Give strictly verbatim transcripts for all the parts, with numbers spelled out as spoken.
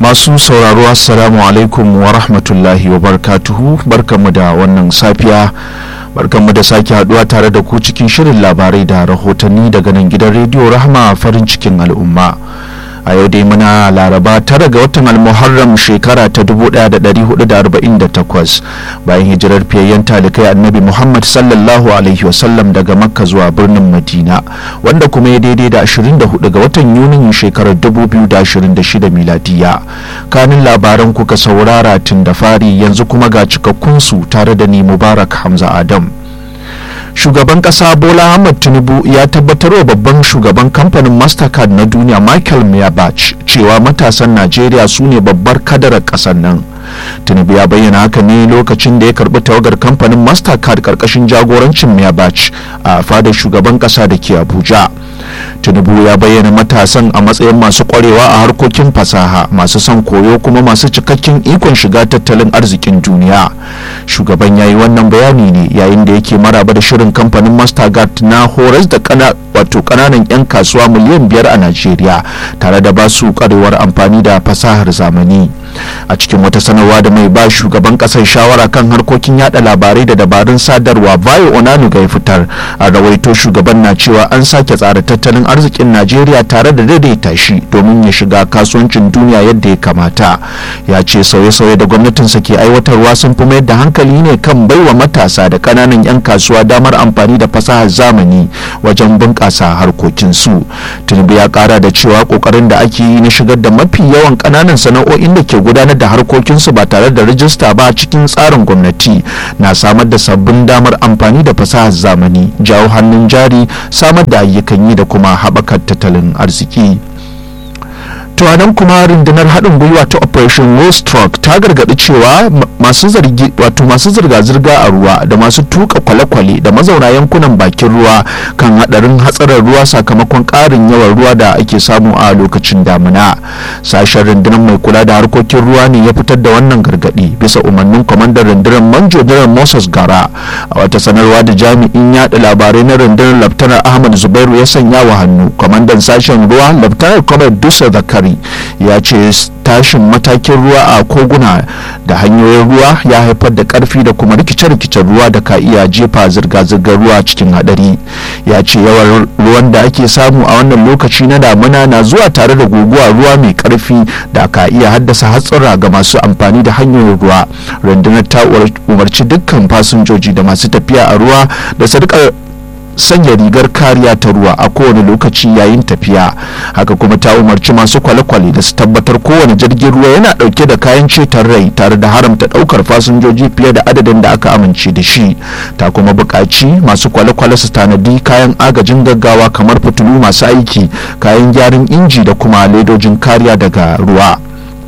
Masu sauraro assalamu alaikum wa rahmatullahi wa barakatuhu, barkanmu da wannan safiya, barkanmu da sake haduwa tare da ku cikin shirin labarai da rahotanni daga nan gidan rediyo Rahma farin cikin al'umma. A yau dai muna Laraba tara ga watan Al-Muharram shekara ta dubu ɗaya da ɗari hudu da arba'in da takwas bayan hijirar fiyayyen talikai Annabi Muhammad sallallahu alaihi wasallam daga Makka zuwa birnin Madina, wanda kuma ya daidai da ashirin da hudu ga watan Yunin shekarar dubu biyu da ashirin da shida miladiya. Kanin labaran kuka saurara tun da fari, yanzu kuma ga cikakkun su tare da ni Mubarak Hamza Adam. Shugaban kasa Bola Ahmed Tinubu ya tabbatar wa babban shugaban kamfanin Mastercard na duniya Michael Miyabach cewa matasan Najeriya su ne babbar kadarar kasar nan. Tinubu ya bayyana haka ne lokacin da ya karbi tawagar kamfanin Mastercard karkashin jagorancin Miyabach a fadar shugaban kasa da ke Abuja. Tinubu ya bayyana matasan a matsayin masu kwarewa a harkokin fasaha, masu son koyo kuma masu cikakken ikon shiga tattalin arzikin duniya. Shugaban ya yi wannan bayani ne yayin da yake maraba da shirin kamfanin Mastercard na horas da kana wato kananan 'yan kasuwa miliyan biyar a Najeriya tare da ba su kwarewar amfani da fasahar zamani. A cikin wata sanarwa da mai ba shugaban kasar shawara kan harkokin yada labarai da dabarun sadarwa Bayo Onanuga ya fitar, a rawaito shugaban na cewa an sake tsara tattalin arzikin Najeriya tare da daidaita shi domin ya shiga kasuwancin duniya yadda ya kamata. Ya ce sauye-sauye da gwamnatinsa ke aiwatarwa sun fi mayar da hankali ne kan baiwa matasa da kananan 'yan kasuwa damar amfani da fasahar zamani wajen bunƙasa harkokinsu. Tinubu ya kara da cewa kokarin da ake yi na shigar da mafi yawan kananan sana'o'in da ke gudanar da harkokinsu ba tare da rajista ba cikin tsarin gwamnati na samar da sabbin damar amfani da fasahar zamani, jawo hannun jari, samar da ayyukan yi da kuma haɓakar tattalin arziki. To nan kuma rundunar haɗin gwiwa ta Operation Roadstock ta gargaɗi cewa masu zargi wato masu zirga-zirga a ruwa da masu tuka kwale-kwale da mazauna yankunan bakin ruwa kan haɗarin hatsarin ruwa sakamakon ƙarin yawan ruwa da ake samu a lokacin damina. Sashen rundunar mai kula da harkokin ruwa ne ya fitar da wannan gargaɗi bisa umarnin kwamandan rundunar Manjo General Moses Gara. A wata sanarwa da jami'in yaɗa labarai na rundunar Laftanar Ahmad Zubairu ya sanya wa hannu, kwamandan sashen ruwa Laftanar Kwamar Dusa Zakari ya ce tashin matakin ruwa a koguna da hanyoyin ruwa ya haifar da karfi da kuma rikice-rikicen ruwa da ka iya jefa zirga-zirgar ruwa cikin hadari. Ya ce yawan ruwan da ake samu a wannan lokaci na damuna na zuwa tare da guguwa ruwa mai karfi da ka iya haddasa hatsura ga masu amfani da hanyoyin ruwa. Rundunar ta umarci dukkan fasinjoji da masu tafiya a ruwa da su rika sanya rigar kariya ta ruwa a kowane lokaci yayin tafiya. Haka kuma ta umarci masu kwale-kwale da su tabbatar kowane jirgin ruwa yana dauke da kayan ceton rai tare da haramta daukar fasinjoji fiye da adadin da aka amince da shi. Ta kuma buƙaci masu kwale-kwale su tanadi kayan agajin gaggawa kamar fitilu masu aiki, kayan gyaran inji da kuma ledojin kariya daga ruwa.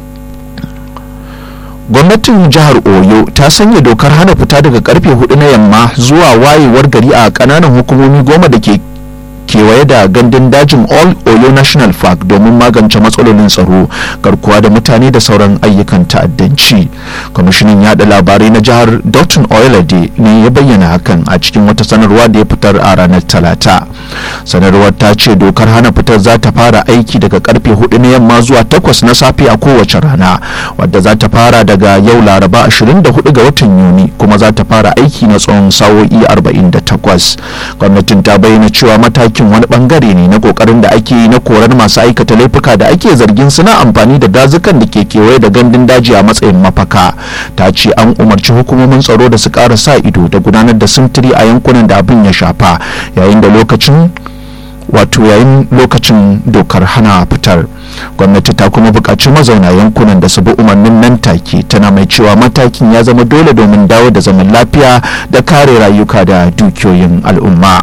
Gwamnatin jihar Oyo ta sanya dokar hana fita daga karfe hudu na yamma zuwa wayewar gari a kananan hukumomi goma da ke kewaye da gandun dajin All Oyo National Park domin magance matsalolin tsaro, garkuwa da mutane da sauran ayyukan ta'addanci. Kwamishinan yada labarai na jihar Dotun Oyelade ne ya bayyana hakan a cikin wata sanarwa da ya fitar a ranar Talata. Sanarwar ta ce dokar hana fitar za ta fara aiki daga karfe hudu na yamma zuwa takwas na safe a kowace rana, wadda za ta fara daga yau Laraba ashirin da hudu ga watan Yuni kuma za ta fara aiki na tsawon sa'o'i arba'in da takwas. Gwamnatin ta bayyana cewa mataki wani bangare ne na kokarin da ake yi na korar masu aikata laifuka da ake zargin suna amfani da dazukan da ke kewaye da gandun daji a matsayin mafaka. Ta ce an umarci hukumomin tsaro da su ƙara sa ido da gudanar da sintiri a yankunan da abin ya shafa yayin da lokacin wato yayin lokacin dokar hana fitar. Gwamnati ta kuma buƙaci mazauna yankunan da su bi umarnin nan take, tana mai cewa matakin ya zama dole domin dawo da zaman lafiya da kare rayuka da dukiyoyin al'umma.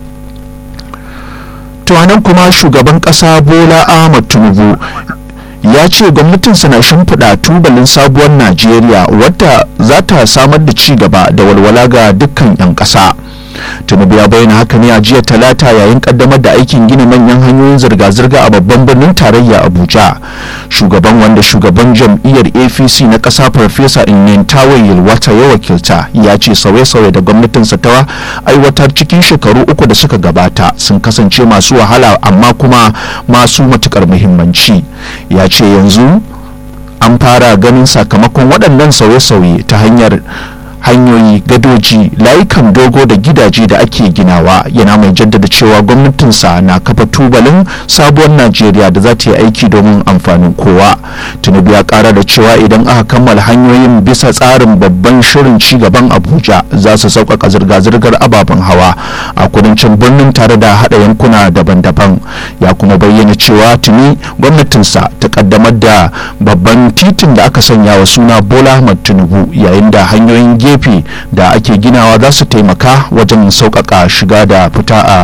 Tuwanan kuma shugaban kasa Bola Ahmed Tinubu ya ce gwamnatinsa na shimfiɗa tubalin sabuwar Najeriya wadda za ta samar da ci gaba da walwala ga dukkan 'yan ƙasa. Tinubu ya bayyana haka ne a jiya Talata yayin kaddamar da aikin gina manyan hanyoyin zirga-zirga a babban birnin tarayya Abuja. Shugaban wanda shugaban jam'iyyar A P C na ƙasa Farfesa Inyantawe Yilwata ya wakilta ya ce sauye-sauye da gwamnatinsa ta aiwatar cikin shekaru uku da suka gabata sun kasance masu wahala amma kuma masu matukar muhimmanci. Ya ce yanzu an fara ganin sakamakon waɗannan sauye-sauye ta hanyar hanyoyi, gadoji, layukan dogo da gidaje da ake ginawa. Yana mai jaddada cewa gwamnatinsa na kafa tubalin sabuwar Najeriya da za ta yi aiki domin amfanin kowa. Tinubu ya kara da cewa idan aka kammala hanyoyin bisa tsarin babban shirin ci gaban Abuja za su sauƙaƙa zirga-zirgar ababen hawa a kudancin birnin tare da haɗa yankuna daban-daban. Ya kuma bayyana cewa tuni gwamnatinsa ta kaddamar da babban titin da aka sanya wa suna Bola Ahmed Tinubu, yayin da hanyoyin gefe da ake ginawa za su taimaka wajen sauƙaƙa shiga da fita a